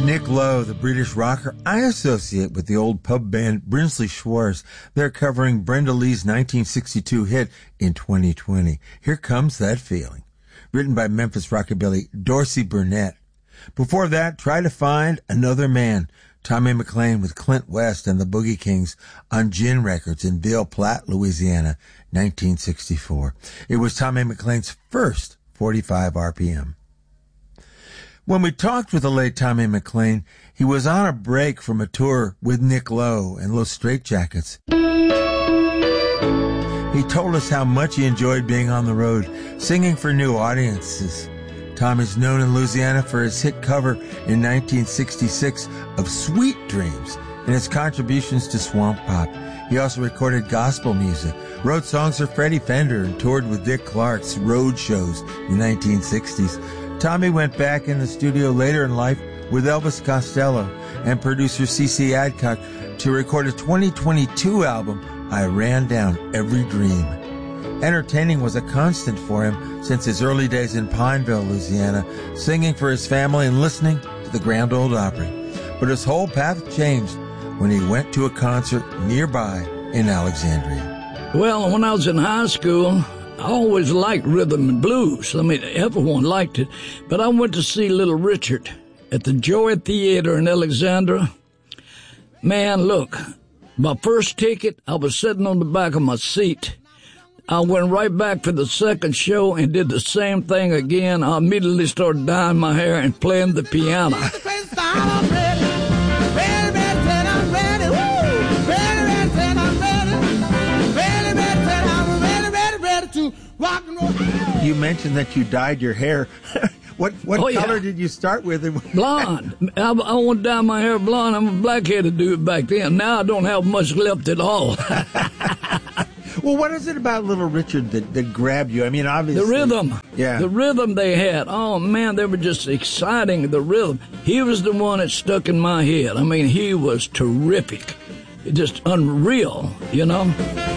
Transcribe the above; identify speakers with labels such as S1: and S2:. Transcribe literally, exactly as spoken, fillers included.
S1: Nick Lowe, the British rocker, I associate with the old pub band Brinsley Schwarz. They're covering Brenda Lee's nineteen sixty-two hit In twenty twenty. Here Comes That Feeling, written by Memphis rockabilly Dorsey Burnett. Before that, Try to Find Another Man, Tommy McLean with Clint West and the Boogie Kings on Gin Records in Ville Platte, Louisiana, nineteen sixty-four. It was Tommy McLean's first forty-five R P M. When we talked with the late Tommy McLean, he was on a break from a tour with Nick Lowe and Los Straitjackets. He told us how much he enjoyed being on the road, singing for new audiences. Tommy's known in Louisiana for his hit cover in nineteen sixty-six of Sweet Dreams and his contributions to swamp pop. He also recorded gospel music, wrote songs for Freddie Fender, and toured with Dick Clark's road shows in the nineteen sixties. Tommy went back in the studio later in life with Elvis Costello and producer C C Adcock to record a twenty twenty-two album, I Ran Down Every Dream. Entertaining was a constant for him since his early days in Pineville, Louisiana, singing for his family and listening to the Grand Ole Opry. But his whole path changed when he went to a concert nearby in Alexandria.
S2: Well, when I was in high school, I always liked rhythm and blues. I mean, everyone liked it. But I went to see Little Richard at the Joy Theater in Alexandria. Man, look, my first ticket, I was sitting on the back of my seat. I went right back for the second show and did the same thing again. I immediately started dyeing my hair and playing the piano.
S1: You mentioned that you dyed your hair. What what
S2: oh,
S1: color
S2: yeah.
S1: did you start with?
S2: Blonde. I, I want to dye my hair blonde. I'm a black-headed dude back then. Now I don't have much left at all.
S1: Well, what is it about Little Richard that, that grabbed you? I mean, obviously...
S2: The rhythm.
S1: Yeah.
S2: The rhythm they had. Oh, man, they were just exciting, the rhythm. He was the one that stuck in my head. I mean, he was terrific. Just unreal, you know?